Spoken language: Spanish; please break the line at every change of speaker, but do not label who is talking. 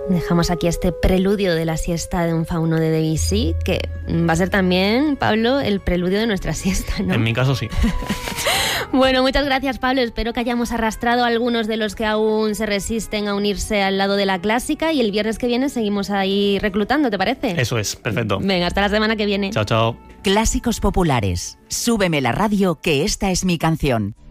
Dejamos aquí este preludio de la siesta de un fauno de Debussy, que va a ser también, Pablo, el preludio de nuestra siesta, ¿no?
En mi caso sí.
Bueno, muchas gracias, Pablo. Espero que hayamos arrastrado a algunos de los que aún se resisten a unirse al lado de la clásica, y el viernes que viene seguimos ahí reclutando, ¿te parece?
Eso es, perfecto.
Venga, hasta la semana que viene.
Chao, chao.
Clásicos populares. Súbeme la radio, que esta es mi canción.